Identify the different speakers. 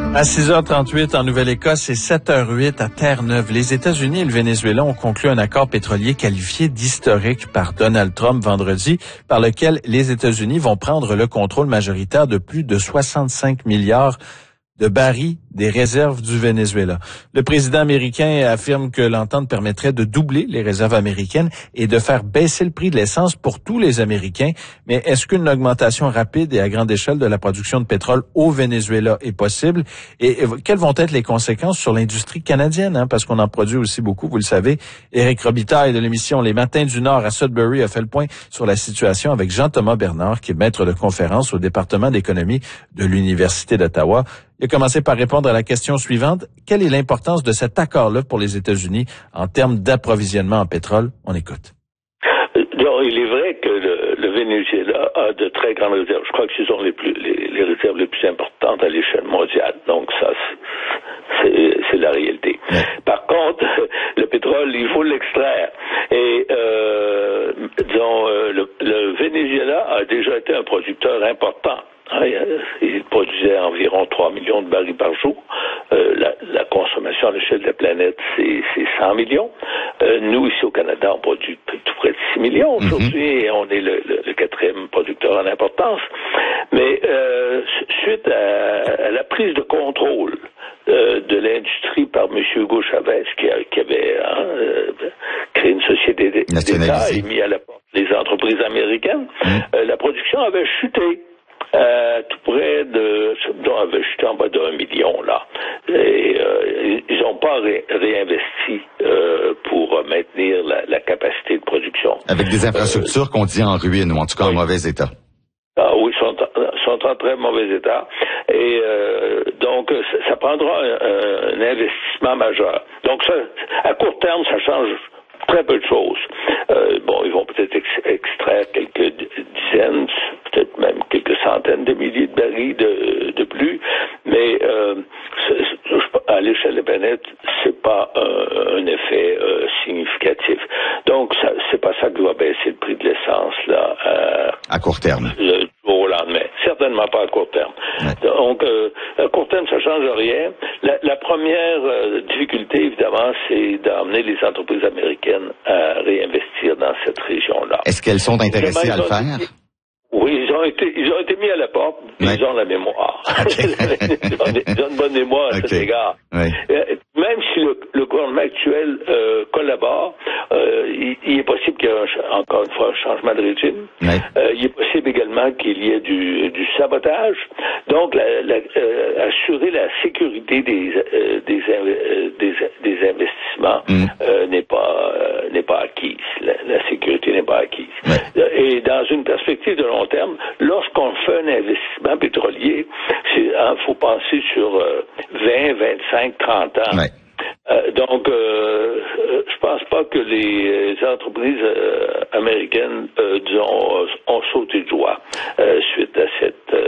Speaker 1: À 6h38 en Nouvelle-Écosse et 7h08 à Terre-Neuve, les États-Unis et le Venezuela ont conclu un accord pétrolier qualifié d'historique par Donald Trump vendredi, par lequel les États-Unis vont prendre le contrôle majoritaire de plus de 65 milliards de barils des réserves du Venezuela. Le président américain affirme que l'entente permettrait de doubler les réserves américaines et de faire baisser le prix de l'essence pour tous les Américains. Mais est-ce qu'une augmentation rapide et à grande échelle de la production de pétrole au Venezuela est possible? Et quelles vont être les conséquences sur l'industrie canadienne? Parce qu'on en produit aussi beaucoup, vous le savez. Éric Robitaille de l'émission Les Matins du Nord à Sudbury a fait le point sur la situation avec Jean-Thomas Bernard, qui est maître de conférence au département d'économie de l'Université d'Ottawa. Il a commencé par répondre à la question suivante. Quelle est l'importance de cet accord-là pour les États-Unis en termes d'approvisionnement en pétrole? On écoute.
Speaker 2: Non, il est vrai que le Venezuela a de très grandes réserves. Je crois que ce sont les réserves les plus importantes à l'échelle mondiale. Donc ça, c'est la réalité. Ouais. Par contre, le pétrole, il faut l'extraire. Et le Venezuela a déjà été un producteur important. Il produisait environ 3 millions de barils par jour. La consommation à l'échelle de la planète, c'est 100 millions. Nous, ici au Canada, on produit tout près de 6 millions aujourd'hui et on est le quatrième producteur en importance. Mais suite à la prise de contrôle de l'industrie par M. Hugo Chavez, qui avait créé une société d'État et mis à la porte les entreprises américaines, la production avait chuté. Tout près avait chuté en bas d'1 million, là. Et ils n'ont pas réinvesti pour maintenir la capacité de production.
Speaker 3: Avec des infrastructures qu'on dit en ruine, ou en tout cas en mauvais état.
Speaker 2: Ah oui, sont en très mauvais état. Et donc, ça prendra un investissement majeur. Donc, ça, à court terme, ça change très peu de choses. Ils vont peut-être extraire quelques dizaines, peut-être même quelques centaines de milliers de barils de plus, mais à l'échelle de la planète, c'est pas un effet significatif. Donc, c'est pas ça qui va baisser le prix de l'essence là.
Speaker 3: À court terme.
Speaker 2: Le jour au lendemain. Certainement pas à court terme. Ouais. Donc, à court terme, ça change rien. La première difficulté, évidemment, c'est d'amener les entreprises américaines à réinvestir dans cette région-là.
Speaker 3: Est-ce qu'elles sont intéressées à le faire?
Speaker 2: Oui, ils ont été mis à la porte, mais ils ont la mémoire. Okay. ils ont une bonne mémoire à cet égard. Oui. Même si le gouvernement actuel collabore, il est possible qu'il y ait encore une fois un changement de régime. Oui. Il est possible également qu'il y ait du sabotage. Donc, assurer la sécurité des investissements n'est pas acquise. La sécurité n'est pas acquise. Oui. Et dans une perspective de long terme, lorsqu'on fait un investissement pétrolier, faut penser sur 20, 25, 30 ans. Ouais. Donc, je pense pas que les entreprises américaines, ont sauté de joie suite à